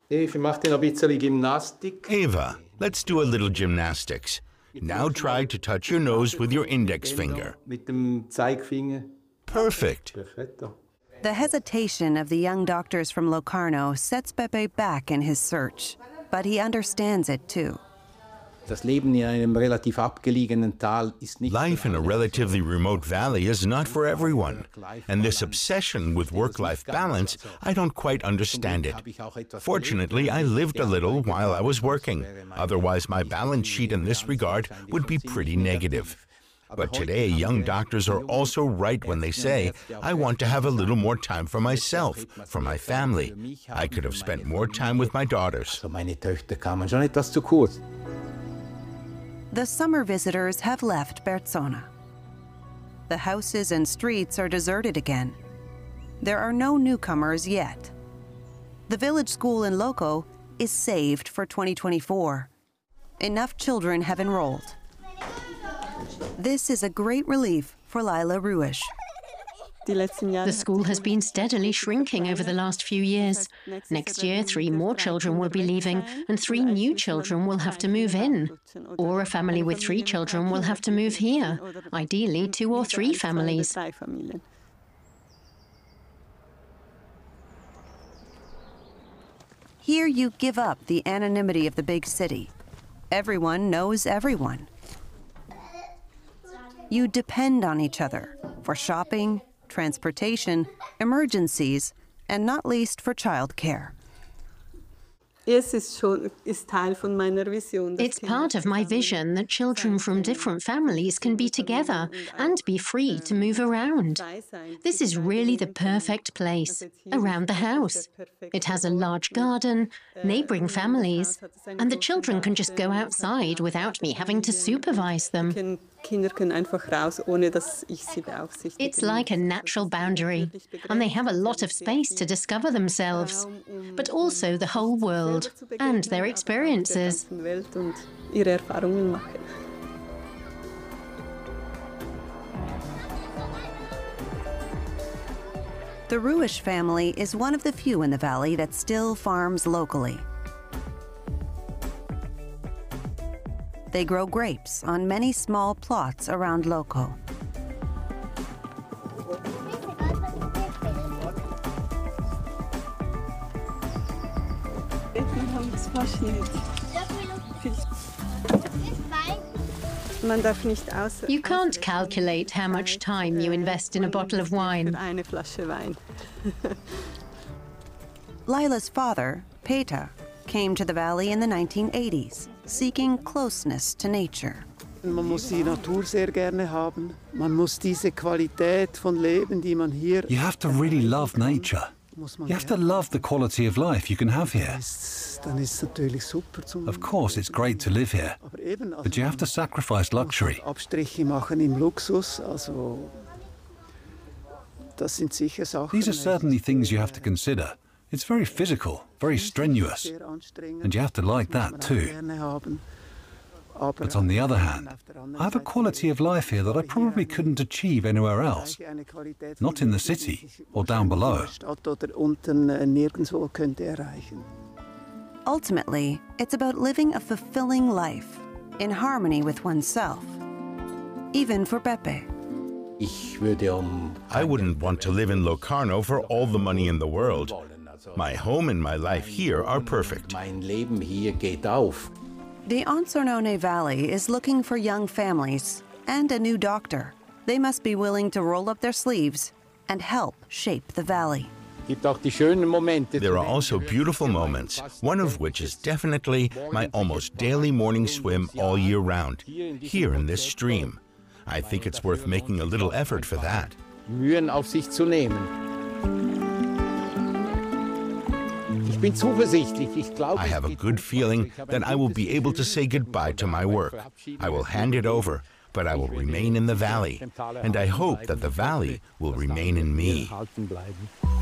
Eva, mach dir noch ein bisschen Gymnastik. Eva, let's do a little gymnastics. Now try to touch your nose with your index finger. Mit dem Zeigefinger. Perfect. Perfetto. The hesitation of the young doctors from Locarno sets Beppe back in his search, but he understands it too. Das Leben in einem relativ abgelegenen Tal ist nicht. Life in a relatively remote valley is not for everyone, and this obsession with work-life balance, I don't quite understand it. Fortunately, I lived a little while I was working. Otherwise, my balance sheet in this regard would be pretty negative. But today, young doctors are also right when they say, I want to have a little more time for myself, for my family. I could have spent more time with my daughters. Meine Töchter kamen schon etwas zu kurz. The summer visitors have left Berzona. The houses and streets are deserted again. There are no newcomers yet. The village school in Loco is saved for 2024. Enough children have enrolled. This is a great relief for Lila Ruish. The school has been steadily shrinking over the last few years. Next year, 3 more children will be leaving, and 3 new children will have to move in. Or a family with 3 children will have to move here, ideally 2 or 3 families. Here you give up the anonymity of the big city. Everyone knows everyone. You depend on each other for shopping, transportation, emergencies, and not least for childcare. It's part of my vision that children from different families can be together and be free to move around. This is really the perfect place, around the house. It has a large garden, neighboring families, and the children can just go outside without me having to supervise them. It's like a natural boundary, and they have a lot of space to discover themselves, but also the whole world and their experiences. The Ruish family is one of the few in the valley that still farms locally. They grow grapes on many small plots around Loco. You can't calculate how much time you invest in a bottle of wine. Lila's father, Peter, came to the valley in the 1980s, seeking closeness to nature. Man muss die Natur sehr gerne haben. Man muss diese Qualität von Leben, die man hier. You have to really love nature. You have to love the quality of life you can have here. Of course, it's great to live here, but you have to sacrifice luxury. Abstriche machen im Luxus, also das sind sicher Sachen. These are certainly things you have to consider. It's very physical, very strenuous, and you have to like that too. But on the other hand, I have a quality of life here that I probably couldn't achieve anywhere else. Not in the city or down below. Ultimately, it's about living a fulfilling life, in harmony with oneself. Even for Beppe. I wouldn't want to live in Locarno for all the money in the world. My home and my life here are perfect. The Ansornone Valley is looking for young families and a new doctor. They must be willing to roll up their sleeves and help shape the valley. There are also beautiful moments, one of which is definitely my almost daily morning swim all year round, here in this stream. I think it's worth making a little effort for that. I have a good feeling that I will be able to say goodbye to my work. I will hand it over, but I will remain in the valley, and I hope that the valley will remain in me.